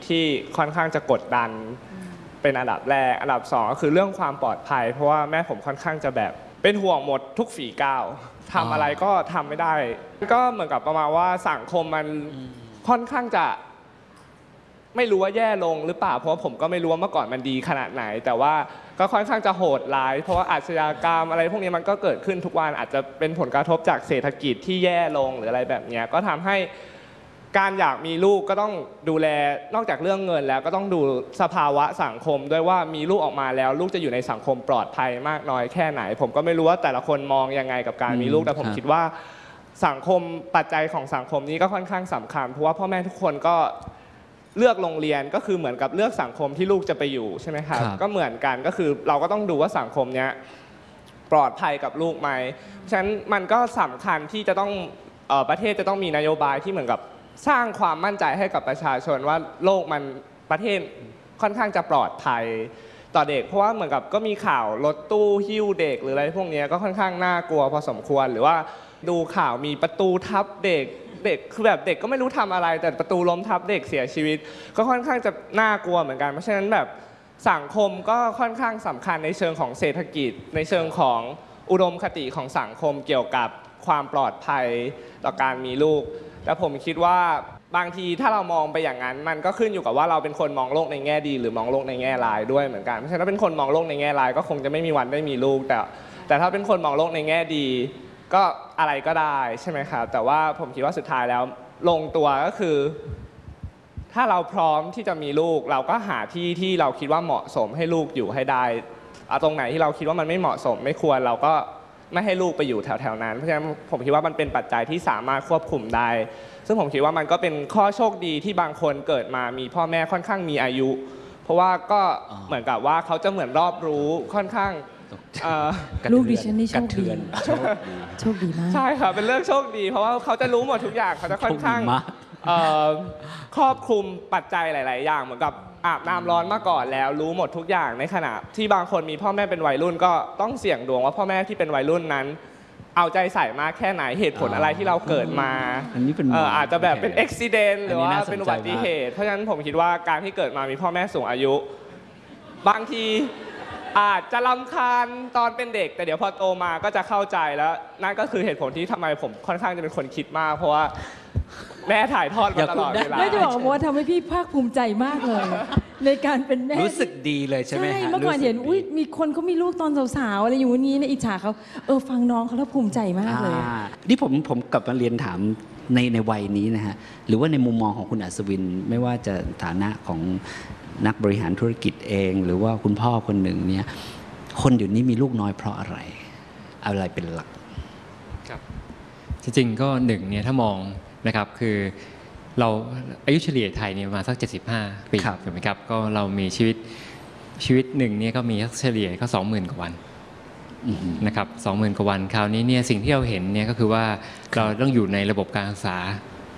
ที่ค่อนข้างจะกดดันเป็นอันดับแรกอันดับ2ก็คือเรื่องความปลอดภัยเพราะว่าแม่ผมค่อนข้างจะแบบเป็นห่วงหมดทุกฝีก้าวทำอะไรก็ทำไม่ได้ก็เหมือนกับประมาณว่าสังคมมันค่อนข้างจะไม่รู้ว่าแย่ลงหรือเปล่าเพราะว่าผมก็ไม่รู้ว่าเมื่อก่อนมันดีขนาดไหนแต่ว่าก็ค่อนข้างจะโหดร้ายเพราะว่าอาชญากรรมอะไรพวกนี้มันก็เกิดขึ้นทุกวันอาจจะเป็นผลกระทบจากเศรษฐกิจที่แย่ลงหรืออะไรแบบนี้ก็ทำให้การอยากมีลูกก็ต้องดูแลนอกจากเรื่องเงินแล้วก็ต้องดูสภาวะสังคมด้วยว่ามีลูกออกมาแล้วลูกจะอยู่ในสังคมปลอดภัยมากน้อยแค่ไหนผมก็ไม่รู้ว่าแต่ละคนมองยังไงกับการมีลูกแต่ผมคิดว่าสังคมปัจจัยของสังคมนี้ก็ค่อนข้างสำคัญเพราะว่าพ่อแม่ทุกคนก็เลือกโรงเรียนก็คือเหมือนกับเลือกสังคมที่ลูกจะไปอยู่ใช่ไหมครับก็เหมือนกันก็คือเราก็ต้องดูว่าสังคมเนี้ยปลอดภัยกับลูกไหมฉะนั้นมันก็สำคัญที่จะต้องประเทศจะต้องมีนโยบายที่เหมือนกับสร้างความมั่นใจให้กับประชาชนว่าโลกมันประเทศค่อนข้างจะปลอดภัยต่อเด็กเพราะว่าเหมือนกับก็มีข่าวรถตู้หิ้วเด็กหรืออะไรพวกนี้ก็ค่อนข้างน่ากลัวพอสมควรหรือว่าดูข่าวมีประตูทับเด็กคือแบบเด็กก็ไม่รู้ทำอะไรแต่ประตูล้มทับเด็กเสียชีวิตก็ค่อนข้างจะน่ากลัวเหมือนกันเพราะฉะนั้นแบบสังคมก็ค่อนข้างสำคัญในเชิงของเศรษฐกิจในเชิงของอุดมคติของสังคมเกี่ยวกับความปลอดภัยต่อการมีลูกและผมคิดว่าบางทีถ้าเรามองไปอย่างนั้นมันก็ขึ้นอยู่กับว่าเราเป็นคนมองโลกในแง่ดีหรือมองโลกในแง่ร้ายด้วยเหมือนกันเพราะฉะนั้นถ้าเป็นคนมองโลกในแง่ร้ายก็คงจะไม่มีวันได้มีลูกแต่ถ้าเป็นคนมองโลกในแง่ดีก็อะไรก็ได้ใช่ไหมครับแต่ว่าผมคิดว่าสุดท้ายแล้วลงตัวก็คือถ้าเราพร้อมที่จะมีลูกเราก็หาที่เราคิดว่าเหมาะสมให้ลูกอยู่ให้ได้ตรงไหนที่เราคิดว่ามันไม่เหมาะสมไม่ควรเราก็ไม่ให้ลูกไปอยู่แถวๆนั้นเพราะฉะนั้นผมคิดว่ามันเป็นปัจจัยที่สามารถควบคุมได้ซึ่งผมคิดว่ามันก็เป็นข้อโชคดีที่บางคนเกิดมามีพ่อแม่ค่อนข้างมีอายุเพราะว่าก็เหมือนกับว่าเขาจะเหมือนรอบรู้ค่อนข้างลูกดิฉันนี่โชคดีโชคดีมากใช่ค่ะเป็นเรื่องโชคดีเพราะว่าเขาจะรู้หมดทุกอย่างเขาจะค่อนข้างครอบคลุมปัจจัยหลายๆอย่างเหมือนกับอาบน้ำร้อนมาก่อนแล้วรู้หมดทุกอย่างในขณะที่บางคนมีพ่อแม่เป็นวัยรุ่นก็ต้องเสี่ยงดวงว่าพ่อแม่ที่เป็นวัยรุ่นนั้นเอาใจใส่มากแค่ไหนเหตุผลอะไรที่เราเกิดมาอาจจะแบบเป็นอุบัติเหตุหรือว่าเป็นอุบัติเหตุเพราะฉะนั้นผมคิดว่าการที่เกิดมามีพ่อแม่สูงอายุบางทีอาจจะรำคาญตอนเป็นเด็กแต่เดี๋ยวพอโตมาก็จะเข้าใจแล้วนั่นก็คือเหตุผลที่ทำไมผมค่อนข้างจะเป็นคนคิดมากเพราะว่าแม่ถ่ายทอดมาตลอดเวลาไม่จะบอกว่าทำให้พี่ภาคภูมิใจมากเลยในการเป็นแม่รู้สึกดีเลยใช่ไหมฮะเมื่อก่อนเห็นอุ้ยมีคนเขามีลูกตอนสาวๆอะไรอยู่นี้นะอิจฉาเขาฟังน้องเขาแล้วภูมิใจมากเลยนี่ผมกลับมาเรียนถามในวัยนี้นะฮะหรือว่าในมุมมองของคุณอัศวินไม่ว่าจะฐานะของนักบริหารธุรกิจเองหรือว่าคุณพ่อคนหนึ่งเนี่ยคนเดี๋ยวนี้มีลูกน้อยเพราะอะไรเป็นหลักครับจริงๆก็หนึ่งเนี่ยถ้ามองนะครับคือเราอายุเฉลี่ยไทยเนี่ยประมาณสัก75 ปีถูกไหมครับก็เรามีชีวิตหนึ่งเนี่ยก็มีเฉลี่ยก็ 20,000 กว่าวันนะครับ 20,000 กว่าวันคราวนี้เนี่ยสิ่งที่เราเห็นเนี่ยก็คือว่าเราต้องอยู่ในระบบการศึกษา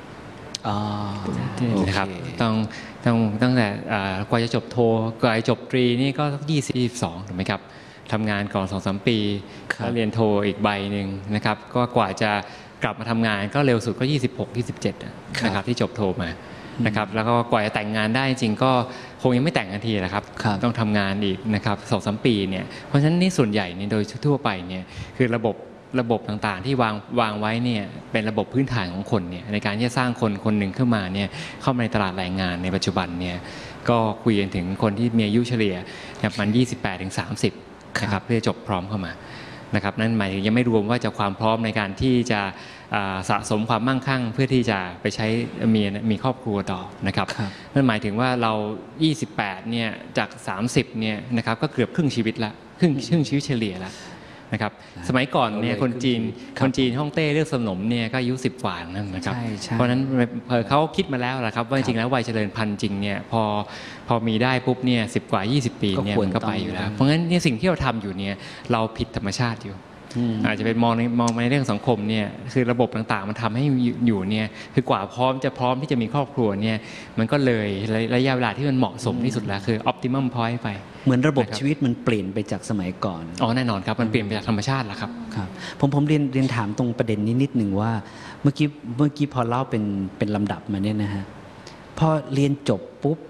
นะครับตั้งแต่กว่าจะจบโทกว่าจะจบตรีนี่ก็22ถูกไหมครับทำงานก่อน 2-3 ปีแล้วเรียนโทอีกใบหนึ่งนะครับก็กว่าจะกลับมาทำงานก็เร็วสุดก็26-27นะครับที่จบโทมานะครับแล้วก็กว่าจะแต่งงานได้จริงก็คงยังไม่แต่งทันทีนะครับต้องทำงานอีกนะครับ 2-3 ปีเนี่ยเพราะฉะนั้นนี่ส่วนใหญ่เนี่ยโดยทั่วไปเนี่ยคือระบบต่างๆที่วางไว้เนี่ยเป็นระบบพื้นฐานของคนเนี่ยในการที่จะสร้างคนหนึ่งขึ้นมาเนี่ยเข้ามาในตลาดแรงงานในปัจจุบันเนี่ยก็คุยกันถึงคนที่มีอายุเฉลี่ยประมาณ28-30นะครับเพื่อจบพร้อมเข้ามานะครับนั่นหมายถึงยังไม่รวมว่าจะความพร้อมในการที่จะสะสมความมั่งคั่งเพื่อที่จะไปใช้มีครอบครัวต่อนะครับนั่นหมายถึงว่าเรา28เนี่ยจาก30เนี่ยนะครับก็เกือบครึ่งชีวิตละครึ่งชีวิตเฉลี่ยละนะครับสมัยก่อนเนี่ยคนจีนฮ่องเต้เลือกสนมเนี่ยก็อายุ10 กว่านั่นนะครับเพราะฉะนั้นเขาคิดมาแล้วแหละครับว่าจริงแล้ววัยเจริญพันธุ์จริงเนี่ยพอมีได้ปุ๊บเนี่ย10 กว่า20 ปีเนี่ยมันก็ไปอยู่แล้วเพราะงั้นเนี่ยสิ่งที่เราทำอยู่เนี่ยเราผิดธรรมชาติอยู่อาจจะเป็นมองในเรื่องสังคมเนี่ยคือระบบต่างๆมันทำให้อยู่เนี่ยคือกว่าพร้อมที่จะมีครอบครัวเนี่ยมันก็เลยระยะเวลาที่มันเหมาะสมที่สุดแล้วคือ optimum point ไปเหมือนระบบชีวิตมันเปลี่ยนไปจากสมัยก่อนแน่นอนครับมันเปลี่ยนไปจากธรรมชาติแล้วครับผมเรียนถามตรงประเด็นนี้นิดหนึ่งว่าเมื่อกี้พอเล่าเป็นลำดับมาเนี่ยนะฮะพอเรียนจบปุ๊บ